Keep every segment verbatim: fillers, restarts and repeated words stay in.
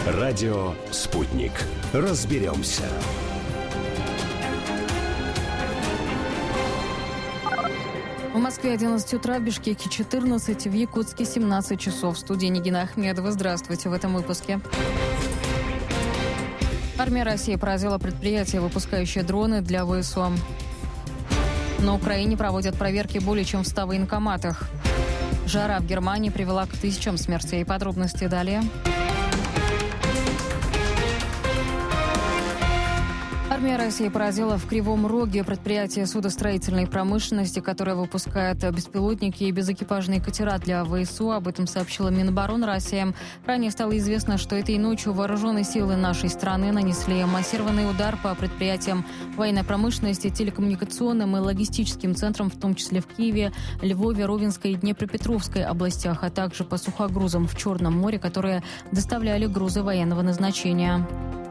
Радио «Спутник». Разберемся. В Москве одиннадцать утра, в Бишкеке четырнадцать, в Якутске семнадцать часов. В студии Нигина Ахмедова. Здравствуйте в этом выпуске. Армия России поразила предприятие, выпускающее дроны для ВСУ. На Украине проводят проверки более чем в ста военкоматах. Жара в Германии привела к тысячам смертей. Подробности далее. Армия России поразила в Кривом Роге предприятие судостроительной промышленности, которое выпускает беспилотники и безэкипажные катера для ВСУ. Об этом сообщила Минобороны России. Ранее стало известно, что этой ночью вооруженные силы нашей страны нанесли массированный удар по предприятиям военной промышленности, телекоммуникационным и логистическим центрам, в том числе в Киеве, Львове, Ровенской и Днепропетровской областях, а также по сухогрузам в Черном море, которые доставляли грузы военного назначения.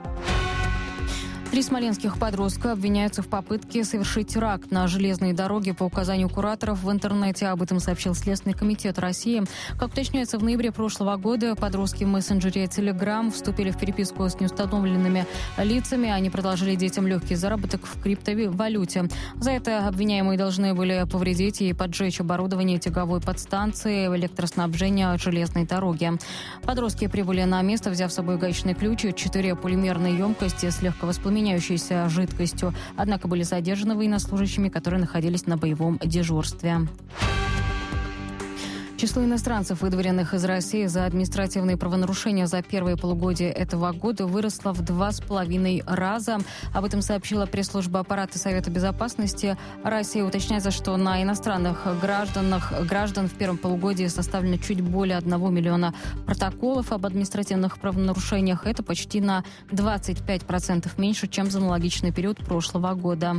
Три смоленских подростка обвиняются в попытке совершить теракт на железной дороге по указанию кураторов в интернете. Об этом сообщил Следственный комитет России. Как уточняется, в ноябре прошлого года подростки в мессенджере Telegram вступили в переписку с неустановленными лицами. Они предложили детям легкий заработок в криптовалюте. За это обвиняемые должны были повредить и поджечь оборудование тяговой подстанции электроснабжения железной дороги. Подростки прибыли на место, взяв с собой гаечный ключ и четыре полимерные емкости с легковоспламеняющейся жидкостью. Однако были задержаны военнослужащими, которые находились на боевом дежурстве. Число иностранцев, выдворенных из России за административные правонарушения за первое полугодие этого года, выросло в два с половиной раза. Об этом сообщила пресс-служба аппарата Совета Безопасности России. Уточняется, что на иностранных гражданах, граждан в первом полугодии составлено чуть более одного миллиона протоколов об административных правонарушениях. Это почти на двадцать пять процентов меньше, чем за аналогичный период прошлого года.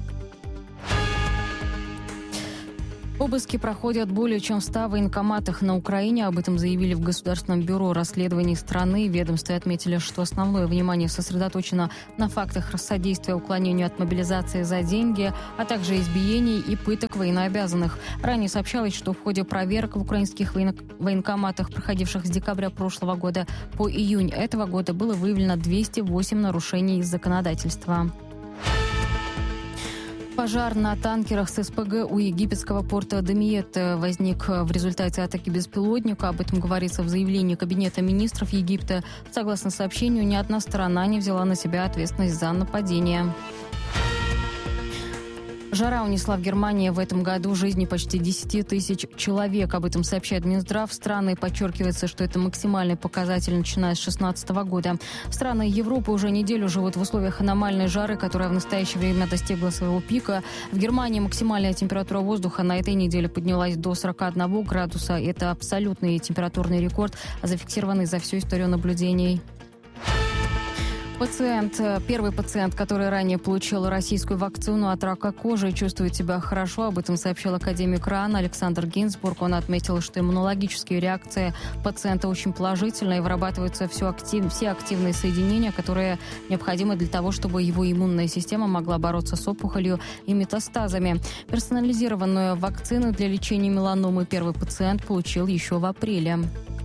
Обыски проходят более чем в ста военкоматах на Украине. Об этом заявили в Государственном бюро расследований страны. В ведомстве отметили, что основное внимание сосредоточено на фактах содействия уклонению от мобилизации за деньги, а также избиений и пыток военнообязанных. Ранее сообщалось, что в ходе проверок в украинских военкоматах, проходивших с декабря прошлого года по июнь этого года, было выявлено двести восемь нарушений законодательства. Пожар на танкерах с СПГ у египетского порта Дамиет возник в результате атаки беспилотника. Об этом говорится в заявлении Кабинета министров Египта. Согласно сообщению, ни одна сторона не взяла на себя ответственность за нападение. Жара унесла в Германии в этом году жизни почти десять тысяч человек. Об этом сообщает Минздрав страны. Подчеркивается, что это максимальный показатель, начиная с две тысячи шестнадцатого года. Страны Европы уже неделю живут в условиях аномальной жары, которая в настоящее время достигла своего пика. В Германии максимальная температура воздуха на этой неделе поднялась до сорок один градуса. Это абсолютный температурный рекорд, зафиксированный за всю историю наблюдений. Пациент, первый пациент, который ранее получил российскую вакцину от рака кожи, чувствует себя хорошо. Об этом сообщил академик РАН Александр Гинзбург. Он отметил, что иммунологические реакции пациента очень положительные, и вырабатываются все, актив, все активные соединения, которые необходимы для того, чтобы его иммунная система могла бороться с опухолью и метастазами. Персонализированную вакцину для лечения меланомы первый пациент получил еще в апреле.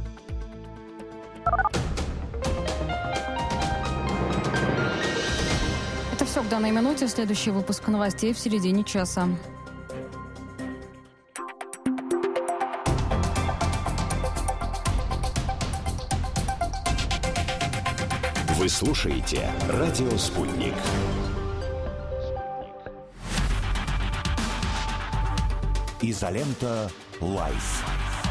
Все к данной минуте. Следующий выпуск новостей в середине часа. Вы слушаете «Радио Спутник». Изолента Лайф.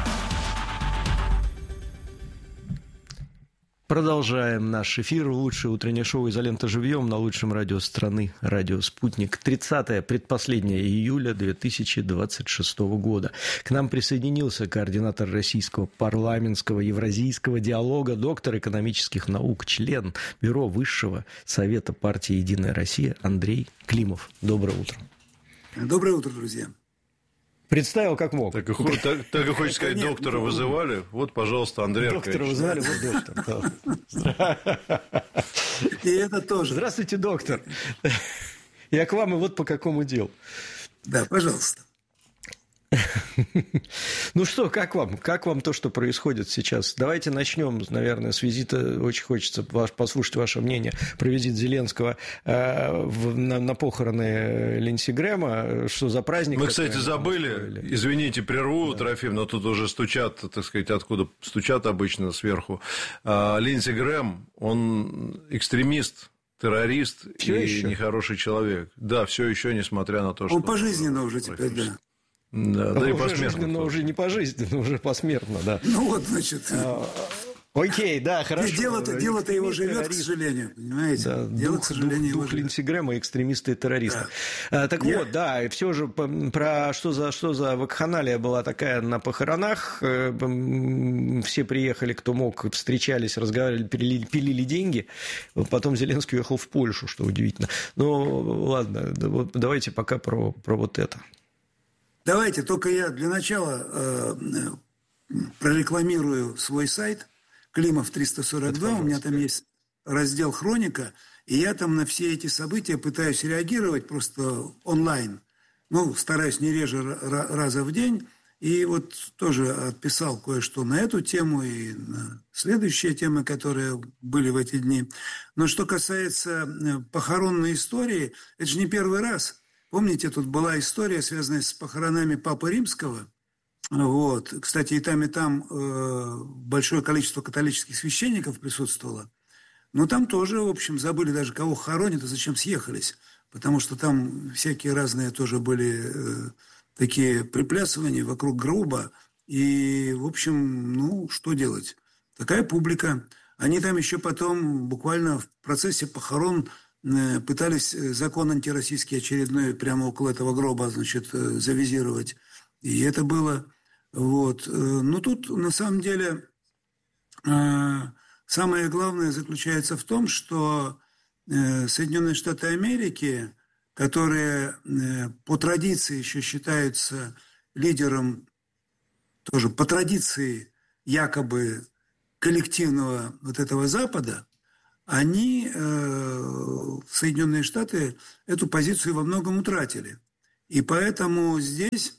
Продолжаем наш эфир. Лучшее утреннее шоу «Изолента живьем» на лучшем радио страны, радио «Спутник». тридцатое, предпоследнее июля две тысячи двадцать шестого года. К нам присоединился координатор российского парламентского евразийского диалога, доктор экономических наук, член Бюро Высшего Совета партии «Единая Россия» Андрей Климов. Доброе утро. Доброе утро, друзья. Представил, как мог. Так и, так, так и хочешь сказать, доктора вызывали? Вот, пожалуйста, Андрей Аркадьевич. Доктора вызывали, вот доктор. И это тоже. Здравствуйте, доктор. Я к вам и вот по какому делу. Да, пожалуйста. Ну что, как вам? Как вам то, что происходит сейчас? Давайте начнем, наверное, с визита. Очень хочется ваш, послушать ваше мнение про визит Зеленского э, в, на, на похороны Линдси Грэма. Что за праздник? Мы, кстати, забыли. Извините, прерву, да. Трофим, но тут уже стучат, так сказать, откуда стучат обычно сверху. А, Линдси Грэм, он экстремист, террорист все и еще? Нехороший человек. Да, все еще, несмотря на то, что... Он пожизненно уже теперь, да. Да, да и уже посмертно. Но уже не пожизненно, уже посмертно, да. Ну вот, значит... Окей, да, хорошо. Дело-то, дело-то его живет, к сожалению, понимаете? Да, дело, дух, к сожалению, дух, дух Линдси Грэма, экстремисты и террористы. Да. А, так Я... вот, да, и все же про что за, что за вакханалия была такая на похоронах. Все приехали, кто мог, встречались, разговаривали, пилили, пилили деньги. Потом Зеленский уехал в Польшу, что удивительно. Ну, ладно, давайте пока про, про вот это. Давайте, только я для начала э, прорекламирую свой сайт Климов триста сорок два. У меня там есть раздел «Хроника», и я там на все эти события пытаюсь реагировать просто онлайн. Ну, стараюсь не реже раза в день. И вот тоже отписал кое-что на эту тему и на следующие темы, которые были в эти дни. Но что касается похоронной истории, это же не первый раз. Помните, тут была история, связанная с похоронами Папы Римского. Вот. Кстати, и там, и там э, большое количество католических священников присутствовало. Но там тоже, в общем, забыли даже, кого хоронят и зачем съехались. Потому что там всякие разные тоже были э, такие приплясывания вокруг гроба. И, в общем, ну, что делать? Такая публика. Они там еще потом буквально в процессе похорон пытались закон антироссийский очередной прямо около этого гроба, значит, завизировать. И это было... Вот. Но тут, на самом деле, самое главное заключается в том, что Соединенные Штаты Америки, которые по традиции еще считаются лидером, тоже по традиции якобы коллективного вот этого Запада, они, Соединенные Штаты, эту позицию во многом утратили. И поэтому здесь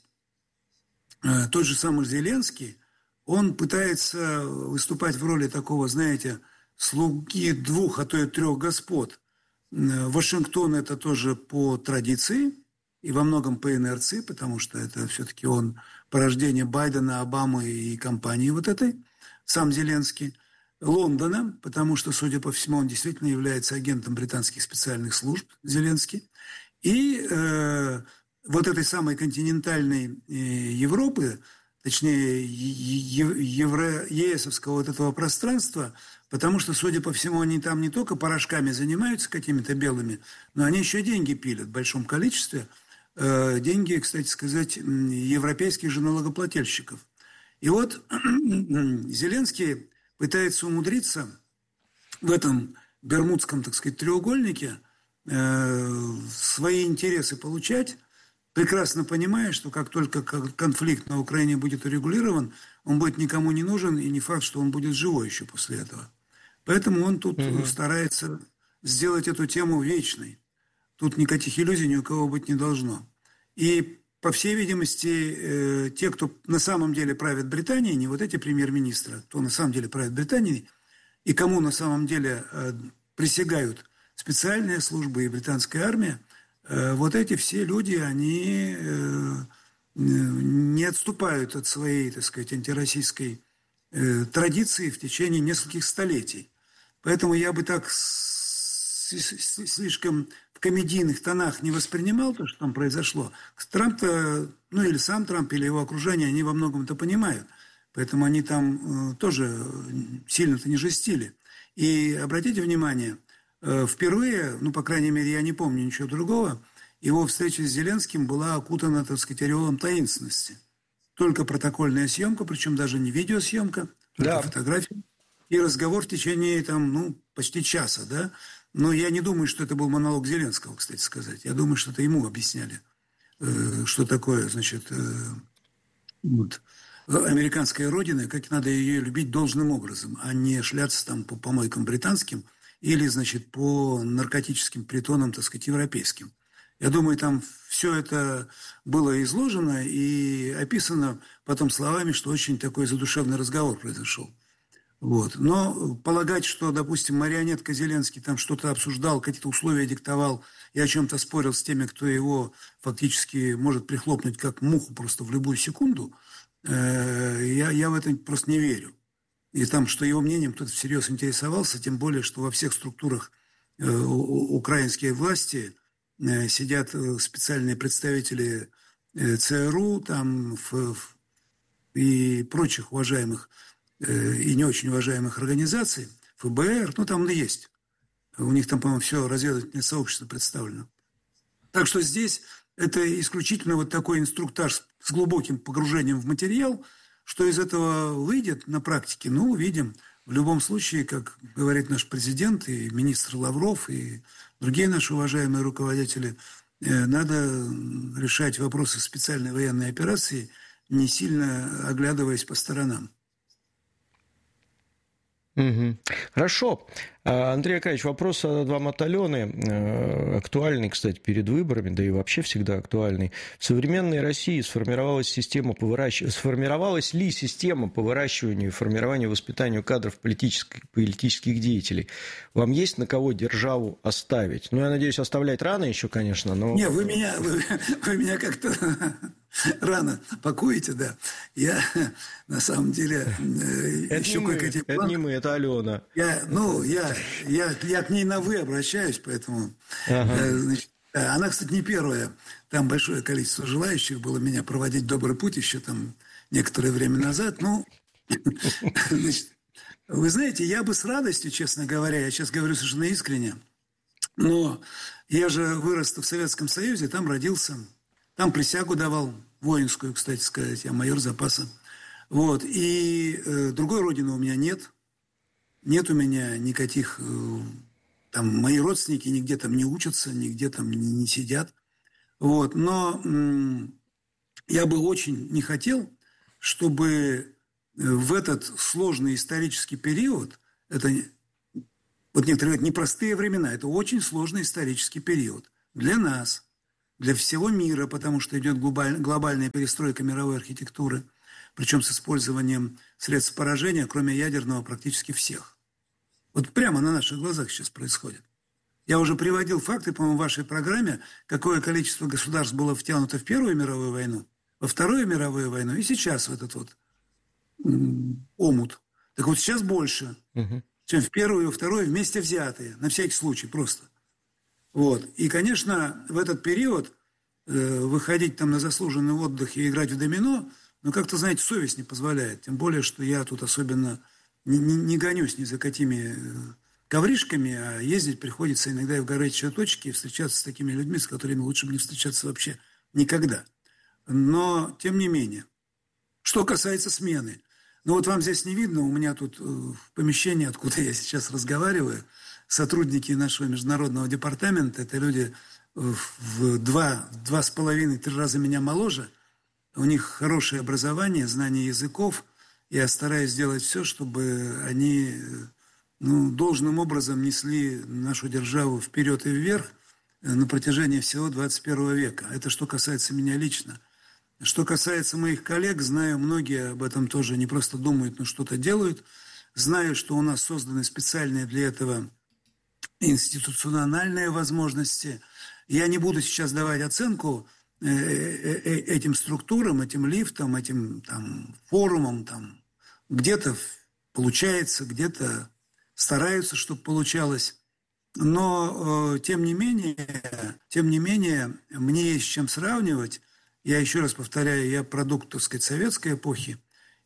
тот же самый Зеленский, он пытается выступать в роли такого, знаете, слуги двух, а то и трех господ. Вашингтон – это тоже по традиции и во многом по инерции, потому что это все-таки он порождение Байдена, Обамы и компании вот этой, сам Зеленский. Лондона, потому что, судя по всему, он действительно является агентом британских специальных служб, Зеленский. И э, вот этой самой континентальной э, Европы, точнее, евро, ЕСовского вот этого пространства, потому что, судя по всему, они там не только порошками занимаются какими-то белыми, но они еще деньги пилят в большом количестве. Э, деньги, кстати сказать, европейских же налогоплательщиков. И вот Зеленский пытается умудриться в этом бермудском, так сказать, треугольнике э, свои интересы получать, прекрасно понимая, что как только конфликт на Украине будет урегулирован, он будет никому не нужен, и не факт, что он будет живой еще после этого. Поэтому он тут угу. старается сделать эту тему вечной. Тут никаких иллюзий ни у кого быть не должно. И, по всей видимости, э, те, кто на самом деле правит Британией, не вот эти премьер-министры, кто на самом деле правит Британией, и кому на самом деле э, присягают специальные службы и британская армия, э, вот эти все люди, они э, не отступают от своей, так сказать, антироссийской э, традиции в течение нескольких столетий. Поэтому я бы так слишком в комедийных тонах не воспринимал то, что там произошло. Трамп-то, ну или сам Трамп, или его окружение, они во многом это понимают. Поэтому они там э, тоже сильно-то не жестили. И обратите внимание, э, впервые, ну, по крайней мере, я не помню ничего другого, его встреча с Зеленским была окутана, так сказать, ореолом таинственности. Только протокольная съемка, причем даже не видеосъемка, только да. фотография. И разговор в течение, там, ну, почти часа, да. Но я не думаю, что это был монолог Зеленского, кстати сказать. Я думаю, что это ему объясняли, э, что такое, значит, э, вот, американская родина, как надо ее любить должным образом, а не шляться там по помойкам британским или, значит, по наркотическим притонам, так сказать, европейским. Я думаю, там все это было изложено и описано потом словами, что очень такой задушевный разговор произошел. Вот. Но полагать, что, допустим, марионетка Зеленский там что-то обсуждал, какие-то условия диктовал и о чем-то спорил с теми, кто его фактически может прихлопнуть как муху просто в любую секунду, э, я, я в это просто не верю. И там, что его мнением кто-то всерьез интересовался, тем более, что во всех структурах э, украинской власти э, сидят специальные представители э, ЦРУ там, в, в, и прочих уважаемых и не очень уважаемых организаций, ФБР, ну, там и есть. У них там, по-моему, все разведывательное сообщество представлено. Так что здесь это исключительно вот такой инструктаж с глубоким погружением в материал. Что из этого выйдет на практике, ну, увидим. В любом случае, как говорит наш президент и министр Лавров, и другие наши уважаемые руководители, надо решать вопросы специальной военной операции, не сильно оглядываясь по сторонам. Угу. Хорошо. Андрей Акаевич, вопрос вам от Алены, актуальный, кстати, перед выборами, да и вообще всегда актуальный. В современной России сформировалась система по выращиванию, сформировалась ли система по выращиванию и формированию и воспитанию кадров политических, политических деятелей? Вам есть на кого державу оставить? Ну, я надеюсь, оставлять рано еще, конечно, но... Не, вы меня, вы, вы меня как-то... Рано пакуете, да. Я на самом деле это ищу не мы, как эти это не мы, это Алена. Я, ну, я, я, я к ней на «вы» обращаюсь, поэтому... Ага. Значит, она, кстати, не первая. Там большое количество желающих было меня проводить добрый путь еще там некоторое время назад. Ну, значит, вы знаете, я бы с радостью, честно говоря, я сейчас говорю совершенно искренне, но я же вырос в Советском Союзе, там родился... Там присягу давал, воинскую, кстати сказать, я майор запаса. Вот. И э, другой родины у меня нет. Нет у меня никаких... Э, там мои родственники нигде там не учатся, нигде там не, не сидят. Вот. Но э, я бы очень не хотел, чтобы в этот сложный исторический период, это, вот некоторые говорят, непростые времена, это очень сложный исторический период для нас, для всего мира, потому что идет глобаль, глобальная перестройка мировой архитектуры, причем с использованием средств поражения, кроме ядерного, практически всех. Вот прямо на наших глазах сейчас происходит. Я уже приводил факты, по-моему, в вашей программе, какое количество государств было втянуто в Первую мировую войну, во Вторую мировую войну и сейчас в этот вот м- омут. Так вот сейчас больше, угу. чем в Первую и во Вторую вместе взятые, на всякий случай просто. Вот. И, конечно, в этот период э, выходить там на заслуженный отдых и играть в домино, ну, как-то, знаете, совесть не позволяет. Тем более, что я тут особенно не, не, не гонюсь ни за какими э, ковришками, а ездить приходится иногда и в горячие точки, и встречаться с такими людьми, с которыми лучше бы не встречаться вообще никогда. Но, тем не менее, что касается смены. Ну, вот вам здесь не видно, у меня тут э, в помещении, откуда я сейчас разговариваю, сотрудники нашего международного департамента, это люди в два, два с половиной, три раза меня моложе, у них хорошее образование, знание языков, я стараюсь сделать все, чтобы они ну, должным образом несли нашу державу вперед и вверх на протяжении всего двадцать первого века. Это что касается меня лично. Что касается моих коллег, знаю, многие об этом тоже не просто думают, но что-то делают. Знаю, что у нас созданы специальные для этого институциональные возможности. Я не буду сейчас давать оценку этим структурам, этим лифтам, этим там, форумам. Там. Где-то получается, где-то стараются, чтобы получалось. Но, тем не менее, тем не менее, мне есть с чем сравнивать. Я еще раз повторяю, я продукт, так сказать, советской эпохи.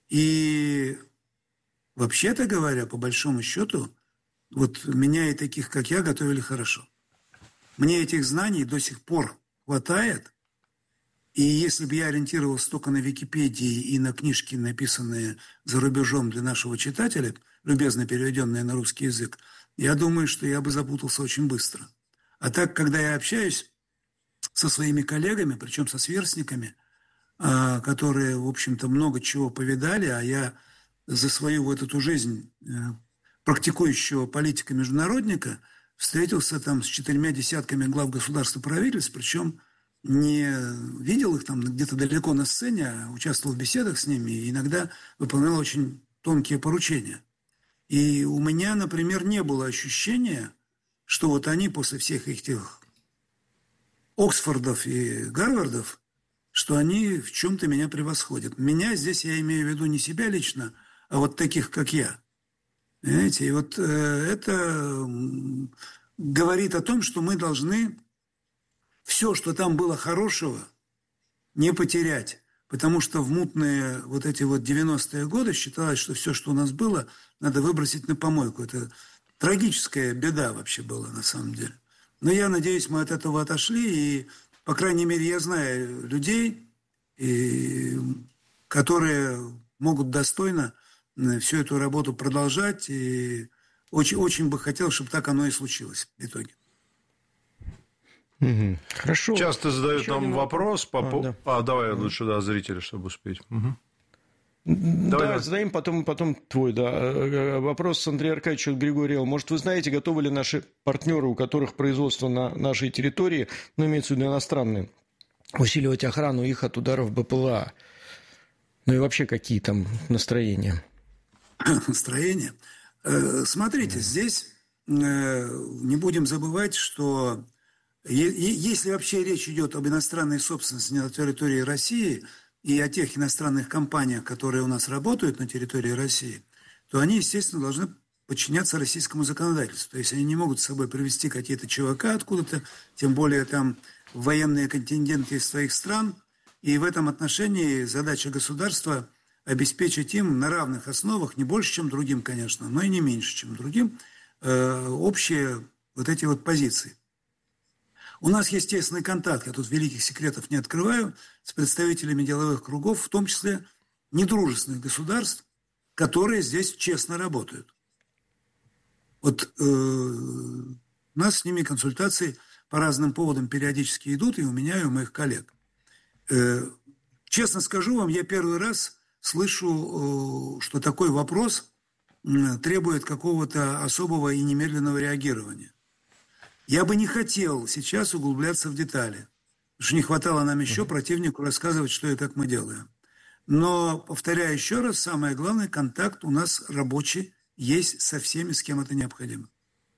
И вообще-то говоря, по большому счету, вот меня и таких, как я, готовили хорошо. Мне этих знаний до сих пор хватает. И если бы я ориентировался только на Википедии и на книжки, написанные за рубежом для нашего читателя, любезно переведенные на русский язык, я думаю, что я бы запутался очень быстро. А так, когда я общаюсь со своими коллегами, причем со сверстниками, которые, в общем-то, много чего повидали, а я за свою вот эту жизнь практикующего политика-международника встретился там с четырьмя десятками глав государств и правительств, причем не видел их там где-то далеко на сцене, а участвовал в беседах с ними и иногда выполнял очень тонкие поручения. И у меня, например, не было ощущения, что вот они после всех этих Оксфордов и Гарвардов, что они в чем-то меня превосходят. Меня здесь, я имею в виду не себя лично, а вот таких, как я. Понимаете? И вот э, это говорит о том, что мы должны все, что там было хорошего, не потерять. Потому что в мутные вот эти вот девяностые годы считалось, что все, что у нас было, надо выбросить на помойку. Это трагическая беда вообще была на самом деле. Но я надеюсь, мы от этого отошли, и, по крайней мере, я знаю людей, и, которые могут достойно всю эту работу продолжать, и очень, очень бы хотел, чтобы так оно и случилось в итоге. Угу. Хорошо. Часто задают Еще нам один вопрос. По... А, да. а, давай лучше, да, зрители, чтобы успеть. Угу. Давай, Давай, да, задаем потом, потом твой, да. Вопрос с Андреем Аркадьевичем от Григория. Может, вы знаете, готовы ли наши партнеры, у которых производство на нашей территории, ну, имеется в виду иностранные, усиливать охрану их от ударов БПЛА? Ну и вообще, какие там настроения? Настроения? Смотрите, здесь не будем забывать, что если вообще речь идет об иностранной собственности на территории России и о тех иностранных компаниях, которые у нас работают на территории России, то они, естественно, должны подчиняться российскому законодательству. То есть они не могут с собой привезти какие-то ЧВК откуда-то, тем более там военные контингенты из своих стран. И в этом отношении задача государства обеспечить им на равных основах, не больше, чем другим, конечно, но и не меньше, чем другим, э, общие вот эти вот позиции. У нас есть тесный контакт, я тут великих секретов не открываю, с представителями деловых кругов, в том числе недружественных государств, которые здесь честно работают. Вот э, у нас с ними консультации по разным поводам периодически идут, и у меня, и у моих коллег. Э, честно скажу вам, я первый раз слышу, э, что такой вопрос э, требует какого-то особого и немедленного реагирования. Я бы не хотел сейчас углубляться в детали, потому что не хватало нам еще противнику рассказывать, что и как мы делаем. Но, повторяю еще раз, самое главное, контакт у нас рабочий есть со всеми, с кем это необходимо.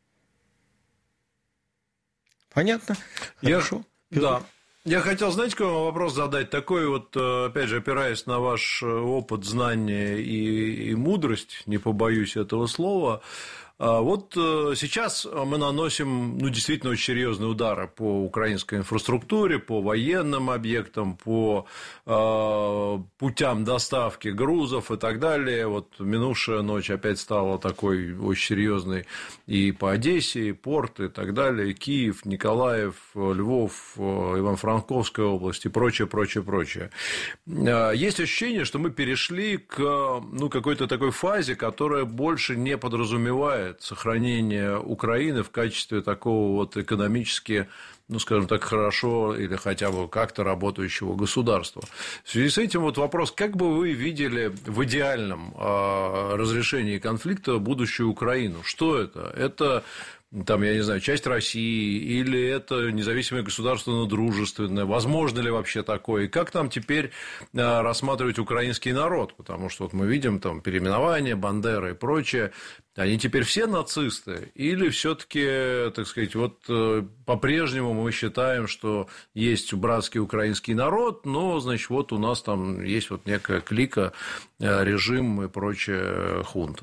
Понятно? Хорошо. Я, да. Я хотел, знаете, какой вам вопрос задать? Такой вот, опять же, опираясь на ваш опыт, знания и, и мудрость, не побоюсь этого слова. Вот сейчас мы наносим, ну, действительно очень серьезные удары по украинской инфраструктуре, по военным объектам, по э, путям доставки грузов и так далее. Вот минувшая ночь опять стала такой очень серьезной и по Одессе, и порт, и так далее, и Киев, Николаев, Львов, Ивано-Франковская область и прочее, прочее, прочее. Есть ощущение, что мы перешли к, ну, какой-то такой фазе, которая больше не подразумевает сохранение Украины в качестве такого вот экономически, ну, скажем так, хорошо или хотя бы как-то работающего государства. В связи с этим вот вопрос, как бы вы видели в идеальном разрешении конфликта будущую Украину? Что это? Это, там, я не знаю, часть России, или это независимое государство, но дружественное? Возможно ли вообще такое? И как нам теперь рассматривать украинский народ? Потому что вот мы видим там переименование, Бандера и прочее. Они теперь все нацисты? Или все-таки, так сказать, вот по-прежнему мы считаем, что есть братский украинский народ, но, значит, вот у нас там есть вот некая клика, режим и прочая хунта?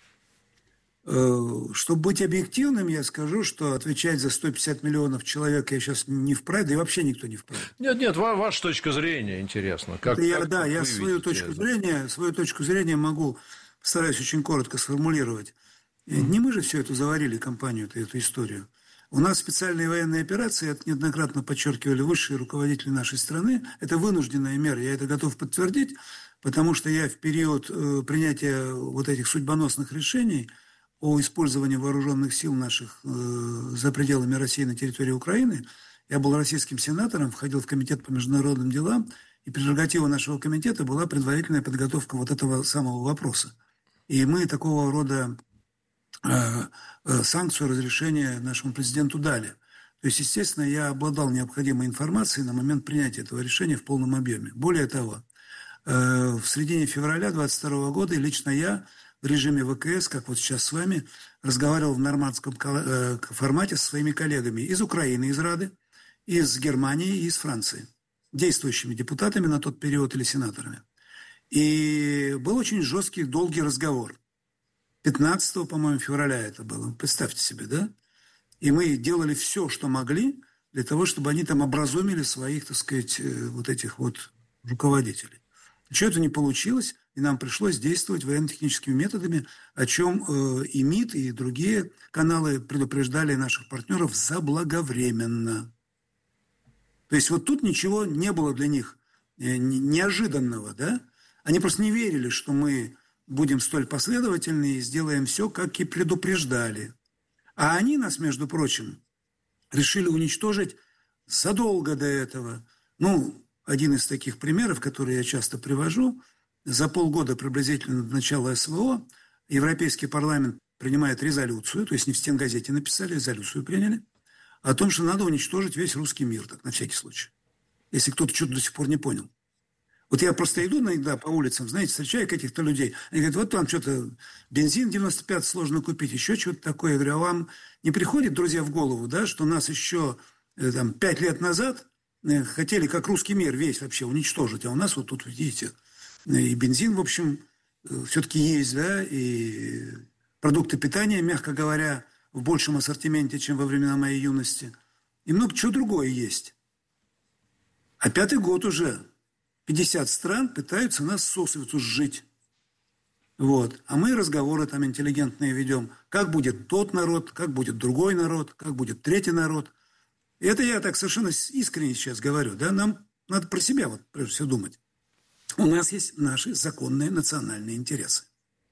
Чтобы быть объективным, я скажу, что отвечать за сто пятьдесят миллионов человек я сейчас не вправе, да и вообще никто не вправе. Нет, нет, ваша точка зрения интересна. Как, я, как, да, как я свою точку, зрения, свою точку зрения могу, постараюсь очень коротко сформулировать. Mm-hmm. Не мы же все это заварили, компанию, эту историю. У нас специальные военные операции, это неоднократно подчеркивали высшие руководители нашей страны, это вынужденная мера, я это готов подтвердить, потому что я в период принятия вот этих судьбоносных решений о использовании вооруженных сил наших э, за пределами России на территории Украины. Я был российским сенатором, входил в комитет по международным делам, и прерогатива нашего комитета была предварительная подготовка вот этого самого вопроса. И мы такого рода санкцию разрешения нашему президенту дали. То есть, естественно, я обладал необходимой информацией на момент принятия этого решения в полном объеме. Более того, в середине февраля двадцать второго года лично я в режиме ВКС, как вот сейчас с вами, разговаривал в нормандском формате со своими коллегами из Украины, из Рады, из Германии и из Франции, действующими депутатами на тот период или сенаторами. И был очень жесткий, долгий разговор. пятнадцатого, по-моему, февраля это было. Представьте себе, да? И мы делали все, что могли, для того, чтобы они там образумили своих, так сказать, вот этих вот руководителей. Ничего это не получилось, и нам пришлось действовать военно-техническими методами, о чем э, и МИД, и другие каналы предупреждали наших партнеров заблаговременно. То есть вот тут ничего не было для них э, неожиданного, да? Они просто не верили, что мы будем столь последовательны и сделаем все, как и предупреждали. А они нас, между прочим, решили уничтожить задолго до этого. Ну, один из таких примеров, которые я часто привожу, за полгода приблизительно до начала СВО Европейский парламент принимает резолюцию, то есть не в стенгазете написали, резолюцию приняли, о том, что надо уничтожить весь русский мир, так, на всякий случай, если кто-то что-то до сих пор не понял. Вот я просто иду иногда по улицам, знаете, встречаю каких-то людей. Они говорят, вот там что-то бензин девяносто пять сложно купить, еще что-то такое. Я говорю, а вам не приходит, друзья, в голову, да, что нас еще там, пять лет назад хотели как русский мир весь вообще уничтожить, а у нас вот тут, видите, и бензин, в общем, все-таки есть, да, и продукты питания, мягко говоря, в большем ассортименте, чем во времена моей юности. И много чего другое есть. А пятый год уже пятьдесят стран пытаются нас сосвету сжить. Вот. А мы разговоры там интеллигентные ведем. Как будет тот народ, как будет другой народ, как будет третий народ. И это я так совершенно искренне сейчас говорю. Да? Нам надо про себя вот прежде всего думать. У нас есть наши законные национальные интересы.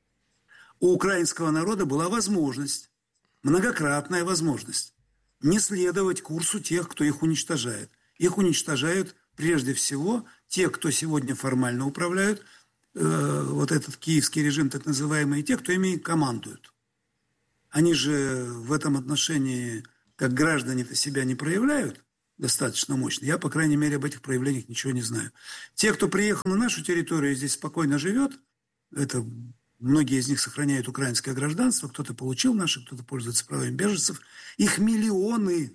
У украинского народа была возможность, многократная возможность, не следовать курсу тех, кто их уничтожает. Их уничтожают прежде всего те, кто сегодня формально управляют, э, вот этот киевский режим так называемый, и те, кто ими командуют. Они же в этом отношении, как граждане-то себя не проявляют достаточно мощно. Я, по крайней мере, об этих проявлениях ничего не знаю. Те, кто приехал на нашу территорию и здесь спокойно живет, это многие из них сохраняют украинское гражданство, кто-то получил наше, кто-то пользуется правами беженцев. Их миллионы.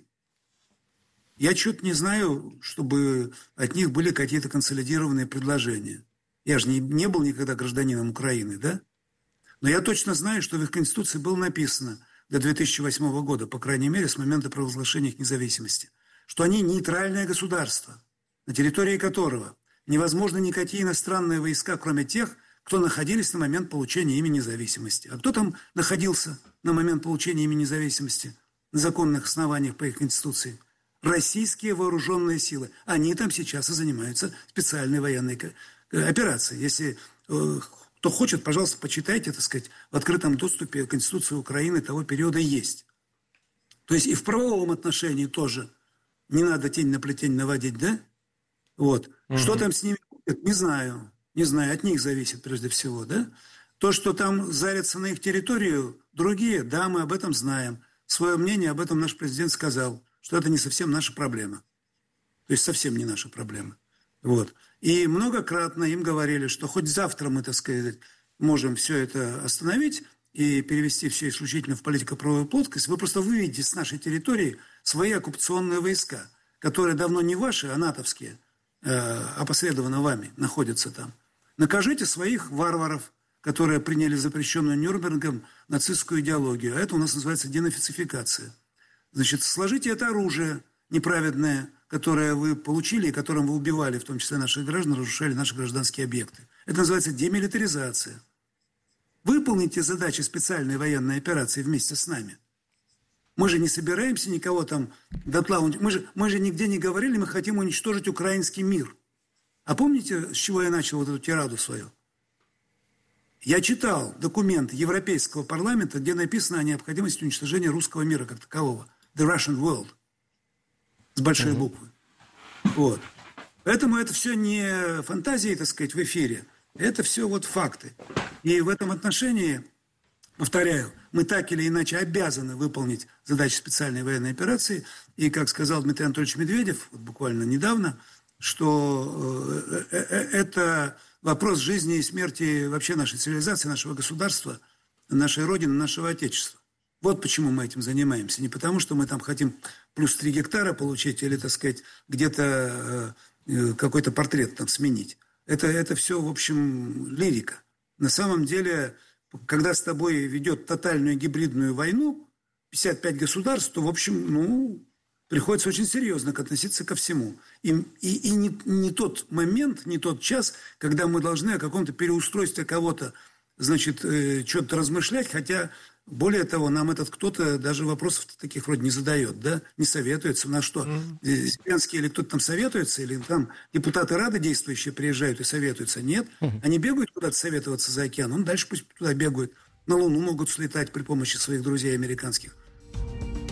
Я что-то не знаю, чтобы от них были какие-то консолидированные предложения. Я же не, не был никогда гражданином Украины, да? Но я точно знаю, что в их Конституции было написано до две тысячи восьмого года, по крайней мере, с момента провозглашения их независимости, что они нейтральное государство, на территории которого невозможно никакие иностранные войска, кроме тех, кто находились на момент получения ими независимости. А кто там находился на момент получения ими независимости на законных основаниях по их Конституции? Российские вооруженные силы. Они там сейчас и занимаются специальной военной операцией. Если э, кто хочет, пожалуйста, почитайте, так сказать, в открытом доступе Конституции Украины того периода есть. То есть и в правовом отношении тоже не надо тень на плетень наводить, да? Вот. Угу. Что там с ними будет, не знаю. Не знаю, от них зависит прежде всего, да? То, что там зарятся на их территорию другие, да, мы об этом знаем. Свое мнение об этом наш президент сказал, что это не совсем наша проблема. То есть совсем не наша проблема. Вот. И многократно им говорили, что хоть завтра мы, так сказать, можем все это остановить и перевести все исключительно в политико-правовую плоскость. Вы просто выведете с нашей территории свои оккупационные войска, которые давно не ваши, а натовские, опосредованно вами находятся там. Накажите своих варваров, которые приняли запрещенную Нюрнбергом нацистскую идеологию. А это у нас называется денацификация. Значит, сложите это оружие неправедное, которое вы получили и которым вы убивали, в том числе наших граждан, разрушали наши гражданские объекты. Это называется демилитаризация. Выполните задачи специальной военной операции вместе с нами. Мы же не собираемся никого там дотла... Мы же, мы же нигде не говорили, мы хотим уничтожить украинский мир. А помните, с чего я начал вот эту тираду свою? Я читал документ Европейского парламента, где написано о необходимости уничтожения русского мира как такового. The Russian World. С большой uh-huh. буквы. Вот. Поэтому это все не фантазии, так сказать, в эфире. Это все вот факты. И в этом отношении Повторяю, мы так или иначе обязаны выполнить задачи специальной военной операции. И, как сказал Дмитрий Анатольевич Медведев, вот буквально недавно, что это вопрос жизни и смерти вообще нашей цивилизации, нашего государства, нашей Родины, нашего Отечества. Вот почему мы этим занимаемся. Не потому, что мы там хотим плюс три гектара получить или, так сказать, где-то какой-то портрет там сменить. Это, это все, в общем, лирика. На самом деле, когда с тобой ведет тотальную гибридную войну пятьдесят пять государств, то, в общем, ну, приходится очень серьезно относиться ко всему. И, и, и не, не тот момент, не тот час, когда мы должны о каком-то переустройстве кого-то, значит, э, что-то размышлять, хотя... Более того, нам этот кто-то даже вопросов таких вроде не задает, да, не советуется. У нас что, mm-hmm. Зеленский или кто-то там советуется, или там депутаты Рады действующие приезжают и советуются? Нет. Mm-hmm. Они бегают куда-то советоваться за океан, он дальше пусть туда бегают. На Луну могут слетать при помощи своих друзей американских.